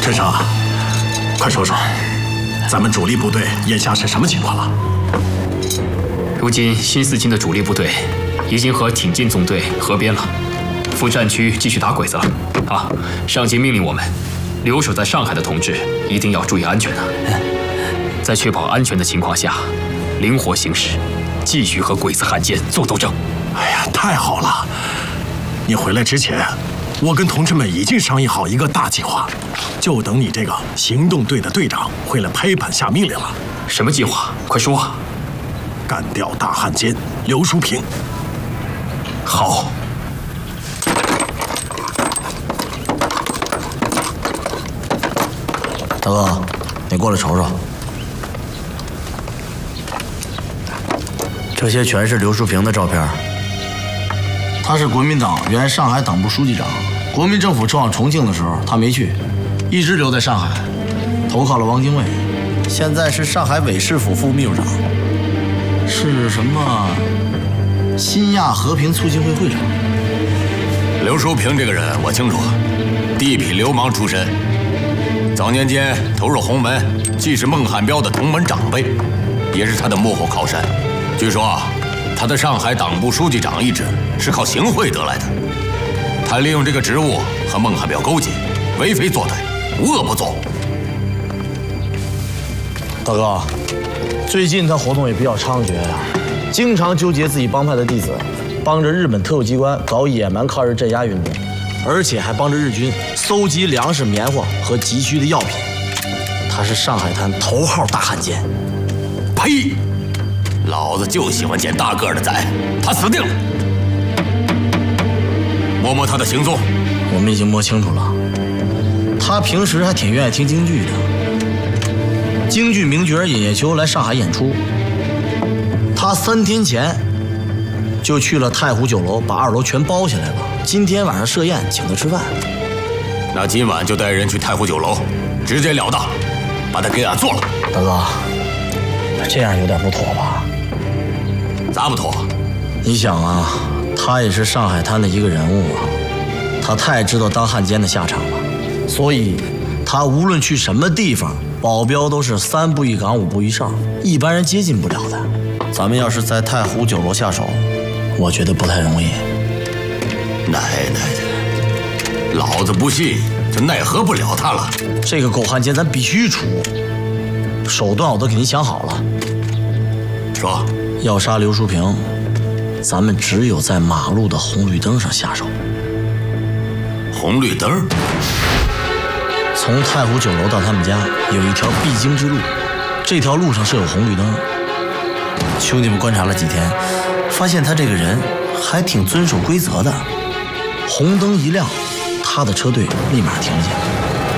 镇上，快说说，咱们主力部队眼下是什么情况了？ 如今新四军的主力部队已经和挺进纵队合编了，赴战区继续打鬼子了。啊，上级命令我们，留守在上海的同志一定要注意安全啊！在确保安全的情况下，灵活行事，继续和鬼子汉奸做斗争。 哎呀，太好了！你回来之前，我跟同志们已经商议好一个大计划，就等你这个行动队的队长回来拍板下命令了。 什么计划？快说啊！ 干掉大汉奸刘淑平。 好。 大哥，你过来瞅瞅，这些全是刘淑平的照片。他是国民党原上海党部书记长，国民政府撤往重庆的时候，他没去，一直留在上海，投靠了汪精卫，现在是上海伪市府副秘书长，是什么新亚和平促进会会长。 刘淑平这个人我清楚，地痞流氓出身，早年间投入洪门，既是孟汉彪的同门长辈，也是他的幕后靠山。据说他的上海党部书记长一职是靠行贿得来的，他利用这个职务和孟汉彪勾结，为非作歹，无恶不作。 大哥，最近他活动也比较猖獗呀，经常纠结自己帮派的弟子，帮着日本特务机关搞野蛮抗日镇压运动，而且还帮着日军搜集粮食、棉花和急需的药品。他是上海滩头号大汉奸。 呸！老子就喜欢捡大个的仔，他死定了。摸摸他的行踪， 我们已经摸清楚了，他平时还挺愿意听京剧的。京剧名角尹叶秋来上海演出，他3天前就去了太湖酒楼，把2楼全包下来了。今天晚上设宴请他吃饭。 那今晚就带人去太湖酒楼，直截了当把他给俺做了。 大哥，这样有点不妥吧？ 咋不妥？ 你想啊，他也是上海滩的一个人物啊，他太知道当汉奸的下场了，所以他无论去什么地方，保镖都是3步一岗5步一哨，一般人接近不了的。咱们要是在太湖酒楼下手，我觉得不太容易。 奶奶的，老子不信就奈何不了他了。 这个狗汉奸咱必须除，手段我都给你想好了。 说， 要杀刘淑平，咱们只有在马路的红绿灯上下手。 红绿灯？ 从太湖酒楼到他们家有一条必经之路，这条路上设有红绿灯。兄弟们观察了几天，发现他这个人还挺遵守规则的。红灯一亮，他的车队立马停下。